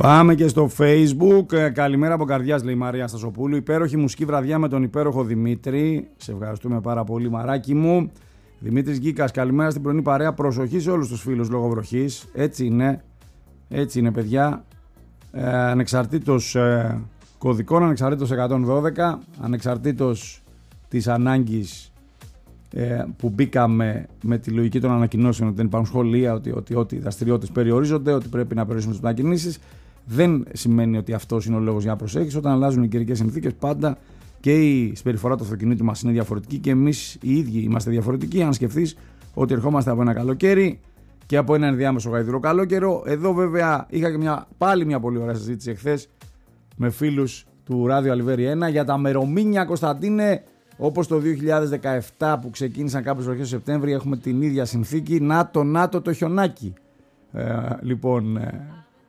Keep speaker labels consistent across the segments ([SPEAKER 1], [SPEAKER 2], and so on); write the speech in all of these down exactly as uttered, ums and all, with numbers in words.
[SPEAKER 1] Πάμε και στο Facebook. Καλημέρα από καρδιάς, λέει η Μαρία Στασοπούλου. Υπέροχη μουσική βραδιά με τον υπέροχο Δημήτρη. Σε ευχαριστούμε πάρα πολύ, μαράκι μου. Δημήτρης Γκίκας, καλημέρα στην πρωινή παρέα. Προσοχή σε όλους τους φίλους λόγω βροχής. Έτσι είναι. Έτσι είναι, παιδιά. Ε, ανεξαρτήτως ε, κωδικών, ανεξαρτήτως εκατόν δώδεκα, ανεξαρτήτως της ανάγκης ε, που μπήκαμε με τη λογική των ανακοινώσεων ότι δεν υπάρχουν σχολεία, ότι, ότι, ότι οι δραστηριότητες περιορίζονται, ότι πρέπει να περιορίσουμε τις μετακινήσεις. Δεν σημαίνει ότι αυτός είναι ο λόγος για να προσέχεις. Όταν αλλάζουν οι καιρικές συνθήκες, πάντα και η συμπεριφορά του αυτοκινήτου μας είναι διαφορετική και εμείς οι ίδιοι είμαστε διαφορετικοί. Αν σκεφτείς ότι ερχόμαστε από ένα καλοκαίρι και από ένα ενδιάμεσο γαϊδουρό καλό καιρό. Εδώ, βέβαια, είχα και μια, πάλι μια πολύ ωραία συζήτηση εχθές με φίλους του Ράδιο Αλιβέρι ένα για τα μερομήνια, Κωνσταντίνε. Όπως το δύο χιλιάδες δεκαεπτά που ξεκίνησαν κάποιες βροχές στο Σεπτέμβρη, έχουμε την ίδια συνθήκη. Να το, να το, το χιονάκι. Ε, λοιπόν, ε,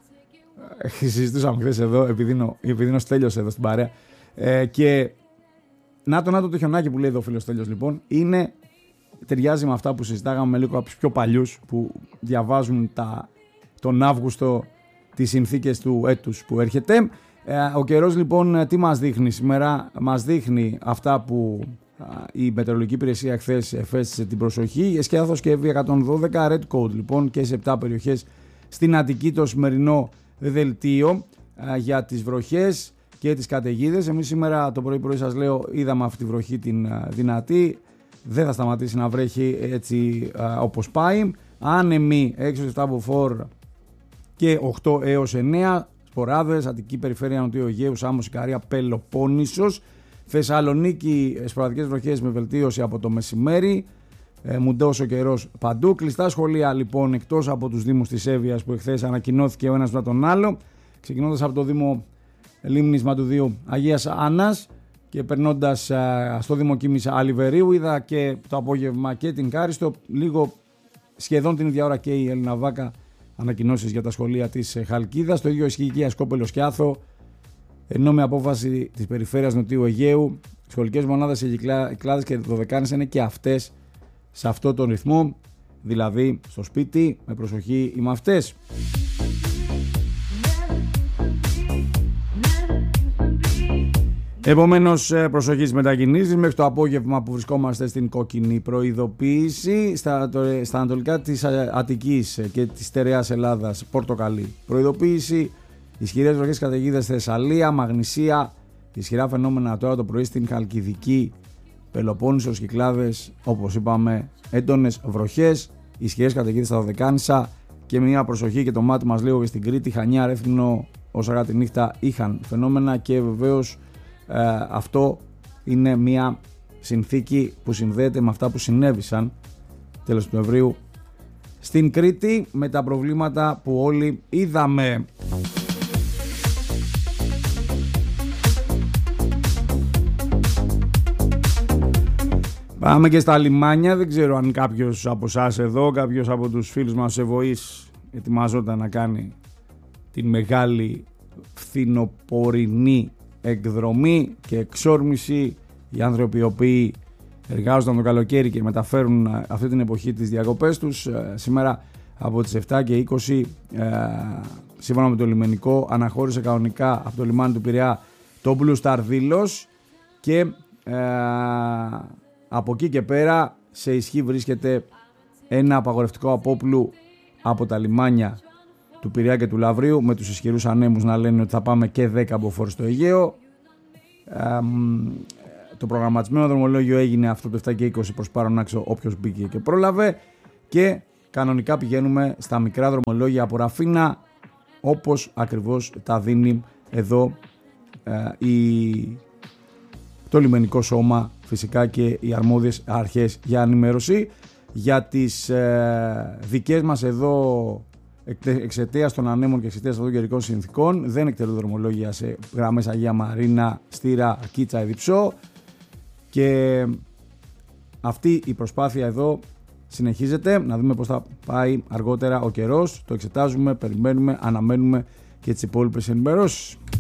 [SPEAKER 1] ε, συζητούσαμε χθες εδώ, επειδή είναι ο Στέλιος εδώ στην παρέα. Ε, και να το, να το, το χιονάκι που λέει εδώ ο φίλος Στέλιος, λοιπόν, είναι, ταιριάζει με αυτά που συζητάγαμε με λίγο από τους πιο παλιούς που διαβάζουν τα, τον Αύγουστο τις συνθήκες του έτους που έρχεται. Ο καιρός, λοιπόν, τι μας δείχνει σήμερα? Μας δείχνει αυτά που η μετεωρολογική υπηρεσία χθες εφέστησε την προσοχή. Εσκέδαθος και Εύβοια εκατόν δώδεκα, red code λοιπόν και σε επτά περιοχές στην Αττική το σημερινό δελτίο για τις βροχές και τις καταιγίδες. Εμείς σήμερα το πρωί πρωί σας λέω είδαμε αυτή τη βροχή την δυνατή. Δεν θα σταματήσει να βρέχει έτσι όπως πάει. Άνεμοι έξω επτά από φορ και οκτώ έως εννέα. Σποράδες, Αττική περιφέρεια Νοτιού Αιγαίου, Σάμος, Ικαρία, Πελοπόννησος. Θεσσαλονίκη, σποραδικές βροχές με βελτίωση από το μεσημέρι. Ε, Μουντός ο καιρός παντού. Κλειστά σχολεία, λοιπόν, εκτός από τους δήμους της Εύβοιας που εχθές ανακοινώθηκε ο ένας μετά τον άλλο. Ξεκινώντας από το Δήμο Λίμνης Μαντουδίου Αγίας Άννας και περνώντας α, στο Δήμο Κίμης Αλιβερίου. Είδα και το απόγευμα και την Κάριστο. Λίγο σχεδόν την ίδια ώρα και η Έλληνα Βάκα. Ανακοινώσεις για τα σχολεία της Χαλκίδας. Το ίδιο ισχύει και Ασκόπελο και Άθο. Ενώ με απόφαση της περιφέρειας Νοτιού Αιγαίου, σχολικές μονάδες, Κυκλάδες και Δωδεκάνες είναι και αυτές σε αυτό τον ρυθμό. Δηλαδή στο σπίτι, με προσοχή είμαι αυτές. Επομένως, προσοχή στις μετακινήσεις μέχρι το απόγευμα που βρισκόμαστε στην κόκκινη προειδοποίηση. Στα, στα ανατολικά της Αττικής και της στερεάς Ελλάδας, πορτοκαλί προειδοποίηση. Ισχυρές βροχές καταιγίδες Θεσσαλία, Μαγνησία. Ισχυρά φαινόμενα τώρα το πρωί στην Χαλκιδική, Πελοπόννησος, Κυκλάδες. Όπως είπαμε, έντονες βροχές. Ισχυρές καταιγίδες στα Δωδεκάνησα. Και μια προσοχή και το μάτι μας λίγο και στην Κρήτη, Χανιά, Ρέθυμνο, ως αργά τη νύχτα είχαν φαινόμενα και βεβαίως. Ε, αυτό είναι μια συνθήκη που συνδέεται με αυτά που συνέβησαν τέλος του Νοεμβρίου στην Κρήτη, με τα προβλήματα που όλοι είδαμε. Πάμε και στα λιμάνια. Δεν ξέρω αν κάποιος από εσάς εδώ, κάποιος από τους φίλους μας σε Voice ετοιμαζόταν να κάνει την μεγάλη φθινοπορεινή εκδρομή και εξόρμηση. Οι άνθρωποι οι οποίοι εργάζονταν το καλοκαίρι και μεταφέρουν αυτή την εποχή τις διακοπές τους, σήμερα από τις επτά και είκοσι, σύμφωνα με το λιμενικό, αναχώρησε κανονικά από το λιμάνι του Πειραιά το Blue Star Δήλος και ε, από εκεί και πέρα σε ισχύ βρίσκεται ένα απαγορευτικό απόπλου από τα λιμάνια του Πειραιά και του Λαυρίου, με τους ισχυρούς ανέμους να λένε ότι θα πάμε και δέκα μποφόρ στο Αιγαίο. Ε, το προγραμματισμένο δρομολόγιο έγινε αυτό το επτά και είκοσι προς Πάρον Άξο, όποιος μπήκε και πρόλαβε, και κανονικά πηγαίνουμε στα μικρά δρομολόγια από Ραφίνα, όπως ακριβώς τα δίνει εδώ ε, η, το λιμενικό σώμα, φυσικά, και οι αρμόδιες αρχές για ενημέρωση. Για τις ε, δικές μας εδώ, εξαιτίας των ανέμων και εξαιτίας των καιρικών συνθήκων, δεν εκτελούν δρομολόγια σε γραμμές Αγία Μαρίνα, Στήρα, Κίτσα, Εδιψό, και αυτή η προσπάθεια εδώ συνεχίζεται. Να δούμε πώς θα πάει αργότερα ο καιρός. Το εξετάζουμε, περιμένουμε, αναμένουμε και τις υπόλοιπες ενημερώσεις.